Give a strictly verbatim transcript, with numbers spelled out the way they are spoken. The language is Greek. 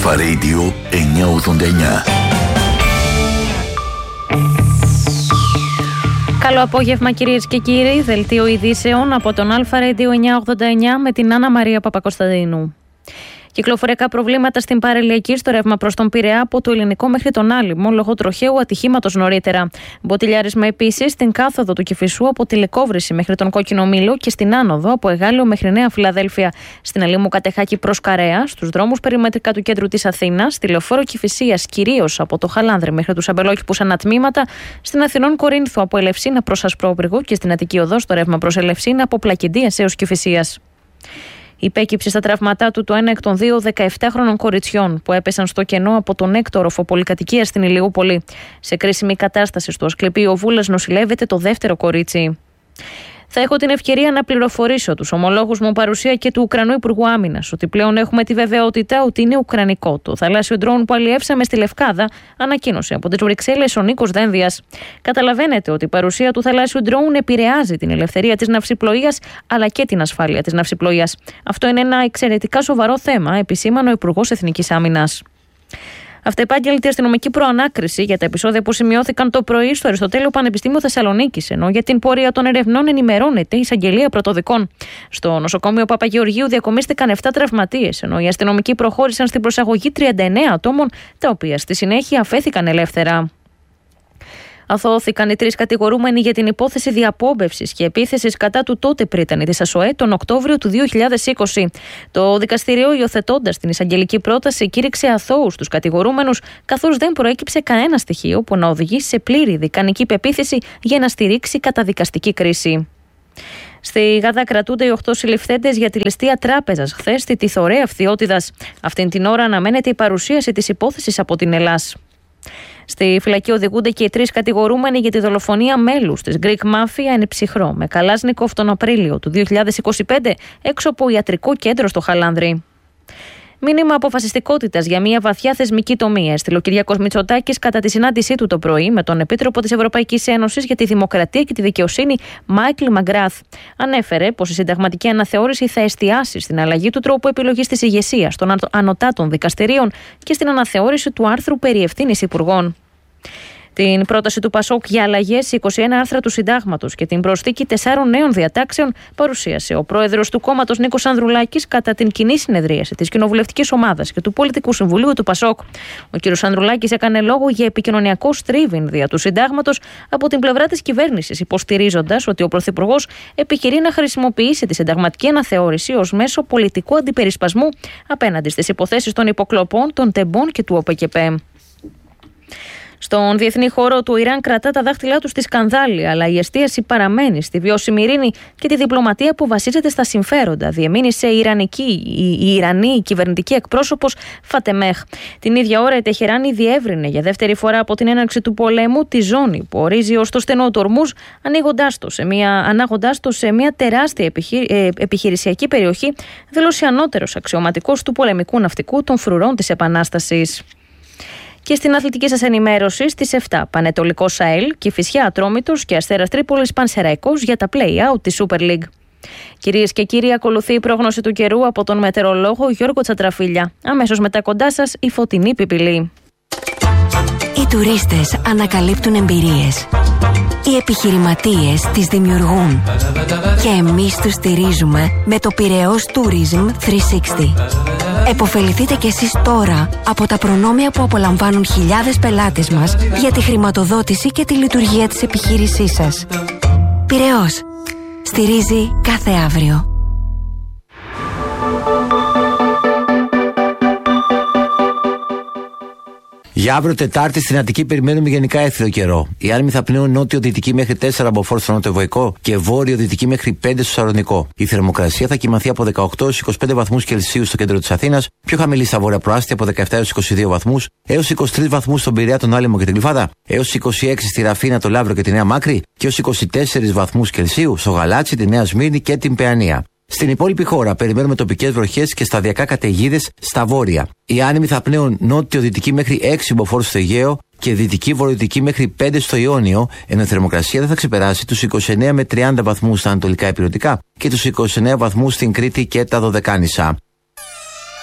Αλφα Radio εννιακόσια ογδόντα εννιά. Καλό απόγευμα κυρίες και κύριοι, δελτίο ειδήσεων από τον Αλφα Radio εννιακόσια ογδόντα εννιά με την Άννα Μαρία Παπακοσταντίνου. Κυκλοφοριακά προβλήματα στην παραλιακή στο ρεύμα προς τον Πειραιά από το Ελληνικό μέχρι τον Άλυμο λόγω τροχαίου ατυχήματος νωρίτερα. Μποτιλιάρισμα επίσης στην κάθοδο του Κηφισού από τη Λεκόβρηση μέχρι τον Κόκκινο Μήλο και στην άνοδο από Εγάλεο μέχρι Νέα Φιλαδέλφια. Στην Αλήμου Κατεχάκη προς Καρέα, στους δρόμους περιμετρικά του κέντρου της Αθήνας, στη Λεωφόρο Κηφισίας κυρίως από το Χαλάνδρη μέχρι τους Αμπελόκηπους ανατμήματα, στην Αθηνών Κορίνθου από Ελευσίνα προς Ασπρόπυργο και στην Αττική Οδό στο ρεύμα προς Ελευσίνα από Πλακεντίας έως Κηφισίας. Υπέκυψε στα τραυματά του το ένα εκ των δύο δεκαεπτάχρονων κοριτσιών που έπεσαν στο κενό από τον έκτο όροφο πολυκατοικία στην Ηλιούπολη. Σε κρίσιμη κατάσταση στο Ασκληπείο Βούλας νοσηλεύεται το δεύτερο κορίτσι. Θα έχω την ευκαιρία να πληροφορήσω τους ομολόγους μου παρουσία και του Ουκρανού Υπουργού Άμυνας ότι πλέον έχουμε τη βεβαιότητα ότι είναι ουκρανικό. Το θαλάσσιο ντρόουν που αλλιεύσαμε στη Λευκάδα, ανακοίνωσε από τις Βρυξέλλες ο Νίκος Δένδιας. Καταλαβαίνετε ότι η παρουσία του θαλάσσιου ντρόουν επηρεάζει την ελευθερία της ναυσιπλοείας αλλά και την ασφάλεια της ναυσιπλοείας. Αυτό είναι ένα εξαιρετικά σοβαρό θέμα, επισήμανε ο Υπουργός Εθνικής Άμυνας. Αυτεπάγγελτη αστυνομική προανάκριση για τα επεισόδια που σημειώθηκαν το πρωί στο Αριστοτέλειο Πανεπιστήμιο Θεσσαλονίκης, ενώ για την πορεία των ερευνών ενημερώνεται η εισαγγελία πρωτοδικών. Στο νοσοκομείο Παπαγεωργίου διακομίστηκαν επτά τραυματίες, ενώ οι αστυνομικοί προχώρησαν στην προσαγωγή τριάντα εννέα ατόμων, τα οποία στη συνέχεια αφέθηκαν ελεύθερα. Αθωώθηκαν οι τρεις κατηγορούμενοι για την υπόθεση διαπόμπευσης και επίθεσης κατά του τότε πρίτανη της ΑΣΟΕ τον Οκτώβριο του δύο χιλιάδες είκοσι. Το δικαστήριο, υιοθετώντας την εισαγγελική πρόταση, κήρυξε αθώους τους κατηγορούμενους, καθώς δεν προέκυψε κανένα στοιχείο που να οδηγήσει σε πλήρη δικανική πεποίθηση για να στηρίξει καταδικαστική κρίση. Στη Γαδά κρατούνται οι οκτώ συλληφθέντες για τη ληστεία τράπεζας χθες στη Τιθωρέα Φθιώτιδας. Αυτήν την ώρα αναμένεται η παρουσίαση της υπόθεσης από την Ελλάς. Στη φυλακή οδηγούνται και οι τρεις κατηγορούμενοι για τη δολοφονία μέλους της Greek Mafia εν Ψυχρό με Καλάσνικοφ τον Απρίλιο του δύο χιλιάδες είκοσι πέντε έξω από ιατρικό κέντρο στο Χαλάνδρι. Μήνυμα αποφασιστικότητας για μια βαθιά θεσμική τομή έστειλε ο Κυριάκος Μητσοτάκης κατά τη συνάντησή του το πρωί με τον Επίτροπο της Ευρωπαϊκής Ένωσης για τη Δημοκρατία και τη Δικαιοσύνη, Μάικλ Μαγκράθ. Ανέφερε πως η συνταγματική αναθεώρηση θα εστιάσει στην αλλαγή του τρόπου επιλογής της ηγεσίας των ανωτάτων δικαστηρίων και στην αναθεώρηση του άρθρου περί ευθύνης υπουργών. Την πρόταση του Πασόκ για αλλαγές σε είκοσι ένα άρθρα του Συντάγματος και την προσθήκη τεσσάρων νέων διατάξεων παρουσίασε ο πρόεδρος του κόμματος Νίκος Ανδρουλάκης κατά την κοινή συνεδρίαση της Κοινοβουλευτικής Ομάδας και του Πολιτικού Συμβουλίου του Πασόκ. Ο κ. Ανδρουλάκης έκανε λόγο για επικοινωνιακό στρίβιν δια του Συντάγματος από την πλευρά της κυβέρνησης, υποστηρίζοντας ότι ο Πρωθυπουργός επιχειρεί να χρησιμοποιήσει τη συνταγματική αναθεώρηση ως μέσο πολιτικού αντιπερισπασμού απέναντι στις υποθέσεις των υποκλοπών, των τεμπών και του ΟΠΕΚΕΠΕ. Στον διεθνή χώρο, του Ιράν κρατά τα δάχτυλά του στη σκανδάλη, αλλά η εστίαση παραμένει στη βιώσιμη ειρήνη και τη διπλωματία που βασίζεται στα συμφέροντα, διεμήνυσε η Ιρανική, η, η Ιρανή κυβερνητική εκπρόσωπος Φατεμέχ. Την ίδια ώρα, η Τεχεράνη διεύρυνε για δεύτερη φορά από την έναρξη του πολέμου τη ζώνη που ορίζει ως το στενό του Ορμούζ, ανοίγοντάς το σε μια, ανάγοντάς το σε μια τεράστια επιχει, ε, επιχειρησιακή περιοχή, δήλωσε ανώτερος αξιωματικός του πολεμικού ναυτικού των φρουρών της Επανάστασης. Και στην αθλητική σας ενημέρωση στις επτά, Πανετολικός ΣΑΕΛ, Κηφισιά Ατρόμητος και Αστέρας Τρίπολης Πανσεραϊκός για τα play-out της Super League. Κυρίες και κύριοι, ακολουθεί η πρόγνωση του καιρού από τον μετεωρολόγο Γιώργο Τσατραφίλια. Αμέσως μετά κοντά σας η φωτεινή πιπηλή. Οι τουρίστες ανακαλύπτουν εμπειρίες. Οι επιχειρηματίες τις δημιουργούν. Και εμείς τους στηρίζουμε με το Πειραιώς Tourism τριακόσια εξήντα. Εποφεληθείτε κι εσείς τώρα από τα προνόμια που απολαμβάνουν χιλιάδες πελάτες μας για τη χρηματοδότηση και τη λειτουργία της επιχείρησής σας. Πειραιώς. Στηρίζει κάθε αύριο. Για αύριο Τετάρτη στην Αττική περιμένουμε γενικά έθριο καιρό. Οι άνεμοι θα πνέουν νότιο-δυτική μέχρι τέσσερα μποφόρ στο νότιο-βοϊκό και βόρειο-δυτική μέχρι πέντε στο Σαλονικό. Η θερμοκρασία θα κοιμαθεί από δεκαοκτώ έως είκοσι πέντε βαθμούς Κελσίου στο κέντρο της Αθήνας, πιο χαμηλή στα βόρεια προάστια από δεκαεπτά έως είκοσι δύο βαθμούς, έως είκοσι τρεις βαθμούς στον Πειραιά, τον Άλυμο και την Γλυφάδα, έως είκοσι έξι στη Ραφίνα, το Λαύρο και τη Νέα Μάκρη και έως είκοσι τέσσερις βαθμούς Κελσίου στο Γαλάτσι, τη Νέα Σμύρνη και την Παιανία. Στην υπόλοιπη χώρα περιμένουμε τοπικές βροχές και σταδιακά καταιγίδες στα βόρεια. Οι άνεμοι θα πνέουν νότιο-δυτική μέχρι έξι μποφόρ στο Αιγαίο και δυτική-βορειοδυτική μέχρι πέντε στο Ιόνιο, ενώ η θερμοκρασία δεν θα ξεπεράσει τους είκοσι εννέα με τριάντα βαθμούς στα ανατολικά ηπειρωτικά και τους είκοσι εννέα βαθμούς στην Κρήτη και τα Δωδεκάνησα.